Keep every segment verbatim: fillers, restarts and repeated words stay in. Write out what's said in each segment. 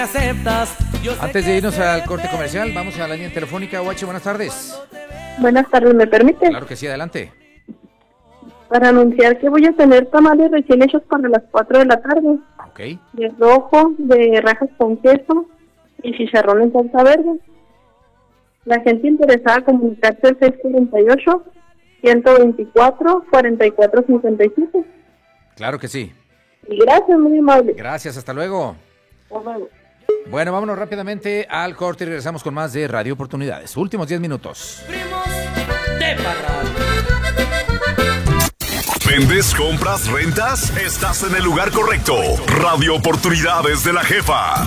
Antes de irnos al corte comercial, vamos a la línea telefónica. Oache, buenas tardes. Buenas tardes, ¿me permite? Claro que sí, adelante. Para anunciar que voy a tener tamales recién hechos para las cuatro de la tarde. Ok. De rojo, de rajas con queso y chicharrón en salsa verde. La gente interesada comunicarse al seis cuarenta y ocho, ciento veinticuatro, cuarenta y cuatro cincuenta y siete. Claro que sí. Y gracias, muy amable. Gracias, hasta luego. Hasta luego. Bueno, vámonos rápidamente al corte y regresamos con más de Radio Oportunidades. Últimos diez minutos. ¿Vendes, compras, rentas? Estás en el lugar correcto. Radio Oportunidades de la Jefa.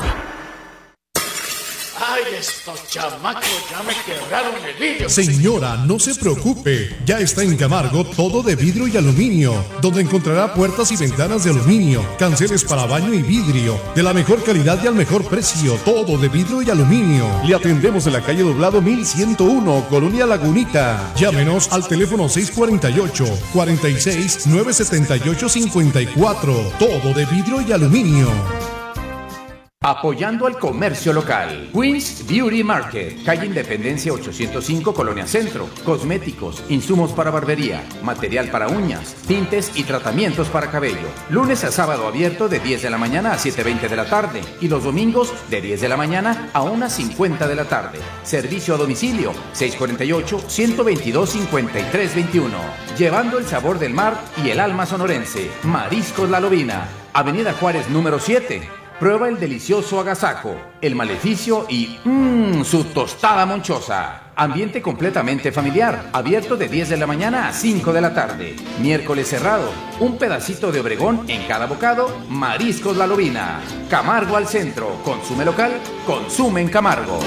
Ay, estos chamacos ya me quebraron el vidrio. Señora, no se preocupe. Ya está en Camargo todo de vidrio y aluminio, donde encontrará puertas y ventanas de aluminio, canceles para baño y vidrio, de la mejor calidad y al mejor precio. Todo de vidrio y aluminio. Le atendemos en la calle Doblado mil ciento uno, Colonia Lagunita. Llámenos al teléfono seis cuarenta y ocho, cuarenta y seis, novecientos setenta y ocho, cincuenta y cuatro. Todo de vidrio y aluminio. Apoyando al comercio local. Queens Beauty Market, calle Independencia ochocientos cinco, Colonia Centro. Cosméticos, insumos para barbería, material para uñas, tintes y tratamientos para cabello. Lunes a sábado abierto de diez de la mañana a siete veinte de la tarde y los domingos de diez de la mañana a una cincuenta de la tarde. Servicio a domicilio seis cuarenta y ocho, ciento veintidós, cincuenta y tres veintiuno. Llevando el sabor del mar y el alma sonorense. Mariscos La Lobina, Avenida Juárez número siete. Prueba el delicioso agasajo, el maleficio y mmm, su tostada monchosa. Ambiente completamente familiar, abierto de diez de la mañana a cinco de la tarde. Miércoles cerrado, un pedacito de Obregón en cada bocado. Mariscos La Lobina. Camargo al centro, consume local, consume en Camargo.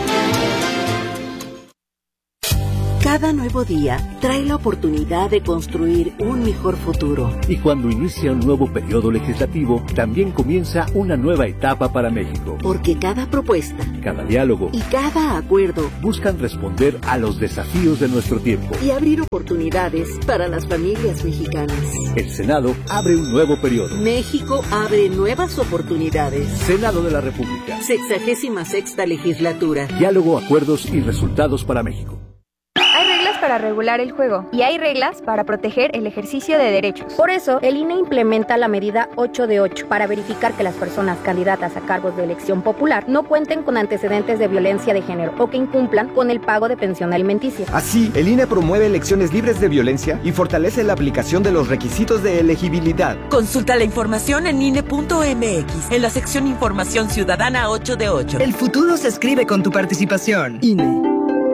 Cada nuevo día trae la oportunidad de construir un mejor futuro. Y cuando inicia un nuevo periodo legislativo, también comienza una nueva etapa para México. Porque cada propuesta, cada diálogo y cada acuerdo buscan responder a los desafíos de nuestro tiempo y abrir oportunidades para las familias mexicanas. El Senado abre un nuevo periodo. México abre nuevas oportunidades. Senado de la República. Sexagésima sexta legislatura. Diálogo, acuerdos y resultados para México. Para regular el juego y hay reglas para proteger el ejercicio de derechos. Por eso, el I N E implementa la medida ocho de ocho para verificar que las personas candidatas a cargos de elección popular no cuenten con antecedentes de violencia de género o que incumplan con el pago de pensión alimenticia. Así, el I N E promueve elecciones libres de violencia y fortalece la aplicación de los requisitos de elegibilidad. Consulta la información en I N E punto M X, en la sección Información Ciudadana ocho de ocho. El futuro se escribe con tu participación. I N E.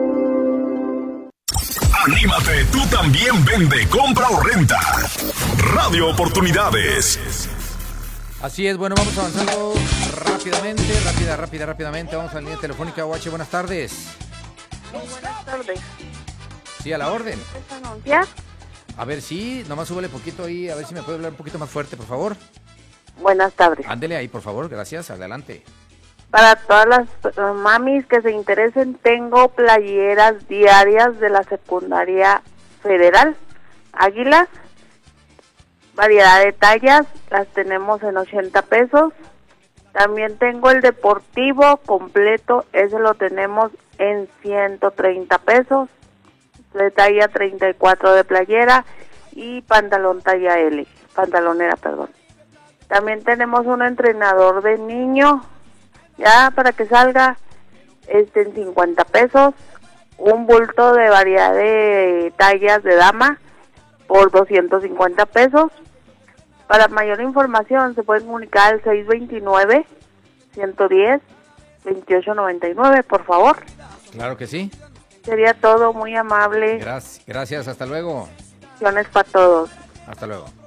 Anímate, tú también vende, compra o renta. Radio Oportunidades. Así es, bueno, vamos avanzando rápidamente, rápida, rápida, rápidamente. Vamos a la línea telefónica. O H, buenas tardes. Buenas tardes. Sí, a la orden. ¿Puedes anunciar? A ver, sí, nomás súbele poquito ahí, a ver si me puede hablar un poquito más fuerte, por favor. Buenas tardes. Ándele ahí, por favor, gracias, adelante. Para todas las uh, mamis que se interesen, tengo playeras diarias de la secundaria federal. Águilas, variedad de tallas, las tenemos en ochenta pesos. También tengo el deportivo completo, ese lo tenemos en ciento treinta pesos. De talla treinta y cuatro de playera y pantalón talla L, pantalonera, perdón. También tenemos un entrenador de niño, ya para que salga, este en cincuenta pesos, un bulto de variedad de tallas de dama por doscientos cincuenta pesos. Para mayor información se pueden comunicar al seis veintinueve, ciento diez, veintiocho noventa y nueve, por favor. Claro que sí. Sería todo, muy amable. Gracias, gracias, hasta luego. Bendiciones para todos. Hasta luego.